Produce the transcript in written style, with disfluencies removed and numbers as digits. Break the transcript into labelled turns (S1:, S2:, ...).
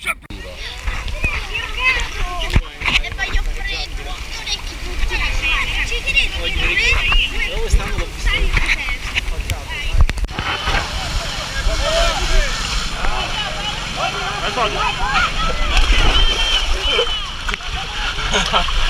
S1: voglio freddo, orecchi tutti. Ci credo, dove stanno lo visto?